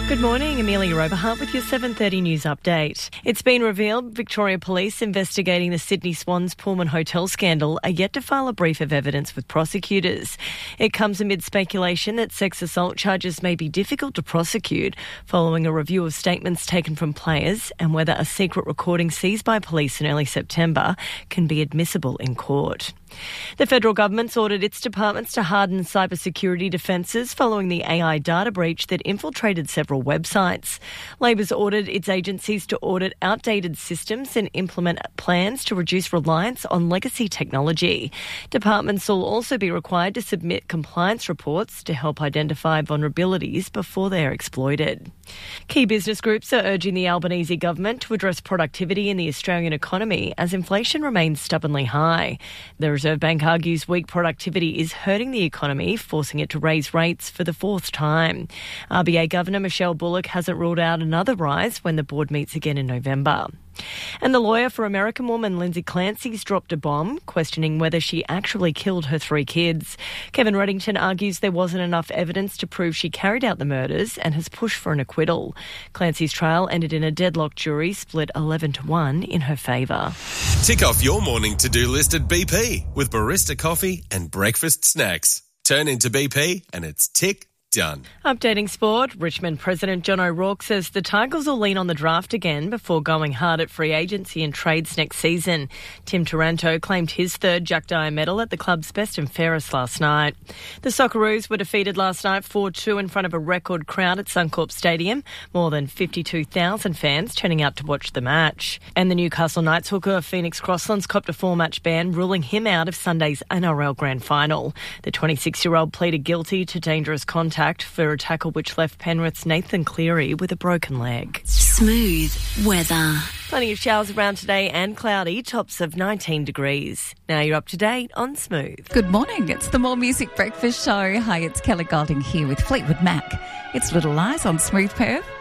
Good morning, Amelia Oberhart with your 7:30 news update. It's been revealed Victoria Police investigating the Sydney Swans Pullman Hotel scandal are yet to file a brief of evidence with prosecutors. It comes amid speculation that sex assault charges may be difficult to prosecute following a review of statements taken from players and whether a secret recording seized by police in early September can be admissible in court. The federal government's ordered its departments to harden cybersecurity defences following the AI data breach that infiltrated several websites. Labor's ordered its agencies to audit outdated systems and implement plans to reduce reliance on legacy technology. Departments will also be required to submit compliance reports to help identify vulnerabilities before they are exploited. Key business groups are urging the Albanese government to address productivity in the Australian economy as inflation remains stubbornly high. The Reserve Bank argues weak productivity is hurting the economy, forcing it to raise rates for the fourth time. RBA Governor Michelle Bullock hasn't ruled out another rise when the board meets again in November. And the lawyer for American woman Lindsay Clancy's dropped a bomb, questioning whether she actually killed her 3 kids. Kevin Reddington argues there wasn't enough evidence to prove she carried out the murders and has pushed for an acquittal. Clancy's trial ended in a deadlocked jury split 11-1 in her favour. Tick off your morning to-do list at BP with barista coffee and breakfast snacks. Turn into BP and it's tick done. Updating sport, Richmond President John O'Rourke says the Tigers will lean on the draft again before going hard at free agency and trades next season. Tim Taranto claimed his 3rd Jack Dyer medal at the club's best and fairest last night. The Socceroos were defeated last night 4-2 in front of a record crowd at Suncorp Stadium, more than 52,000 fans turning out to watch the match. And the Newcastle Knights hooker Phoenix Crosslands copped a 4-match ban, ruling him out of Sunday's NRL Grand Final. The 26-year-old pleaded guilty to dangerous contact for a tackle which left Penrith's Nathan Cleary with a broken leg. Smooth weather. Plenty of showers around today and cloudy, tops of 19 degrees. Now you're up to date on Smooth. Good morning, it's the More Music Breakfast Show. Hi, it's Kelly Golding here with Fleetwood Mac. It's Little Lies on Smooth Perth.